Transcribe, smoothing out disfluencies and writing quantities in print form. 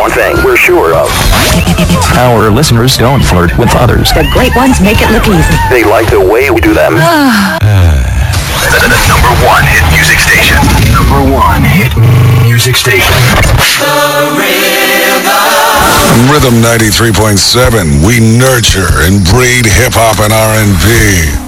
one thing we're sure of. Our listeners don't flirt with others. The great ones make it look easy. They like the way we do them. The number one hit music station. Number one hit music station. Rhythm 93.7. We nurture and breed hip-hop and R&B.